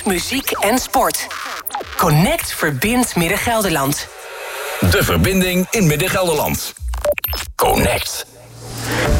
muziek en sport. Connect verbindt Midden-Gelderland. De verbinding in Midden-Gelderland. Connect.